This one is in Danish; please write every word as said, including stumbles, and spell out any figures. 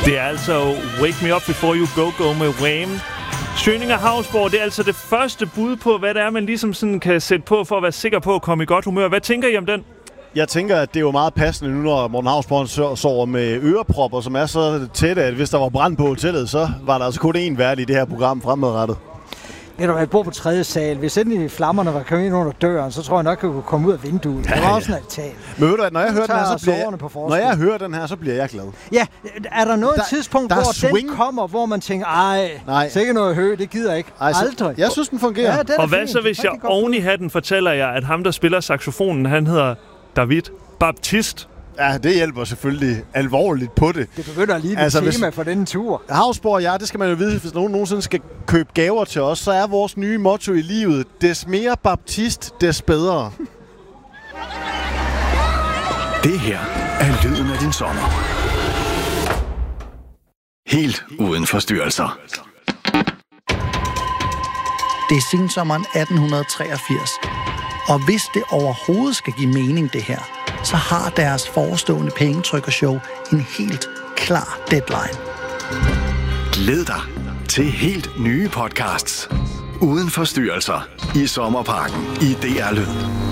Det er altså Wake Me Up Before You Go Go med Wham. Schöninger Hausborg, det er altså det første bud på, hvad det er, man ligesom sådan kan sætte på for at være sikker på at komme i godt humør. Hvad tænker I om den? Jeg tænker, at det er jo meget passende nu, når Morten Hausborg sover med ørepropper, som er så tætte, at hvis der var brand på hotellet, så var der altså kun én vært i det her program fremadrettet. Ved du hvad, jeg bor på tredje sal. Hvis endelig flammerne var kommet ind under døren, så tror jeg nok, at jeg kunne komme ud af vinduet. Det var også en altan. Men ved du hvad, når jeg hører den her, så bliver jeg, når jeg hører den her, så bliver jeg glad. Ja, er der noget der, tidspunkt, der hvor swing. den kommer, hvor man tænker, ej, Nej. sikkert noget højt, det gider jeg ikke. Ej, aldrig. Jeg synes, den fungerer. Ja, og hvad fint. Så, hvis jeg oven i hatten fortæller jer, at ham, der spiller saxofonen, han hedder David Baptiste? Ja, det hjælper selvfølgelig alvorligt på det. Det begynder lige det altså, tema hvis... for denne tur. Hausborg, ja, det skal man jo vide, hvis nogen nogensinde skal købe gaver til os, så er vores nye motto i livet, des mere baptist, des bedre. Det her er lyden af din sommer. Helt uden forstyrrelser. Det er sensommeren atten treogfirs. Og hvis det overhovedet skal give mening, det her, så har deres forestående pengetrykkershow en helt klar deadline. Glæd dig til helt nye podcasts. Uden forstyrrelser i Sommerparken i D R Lyd.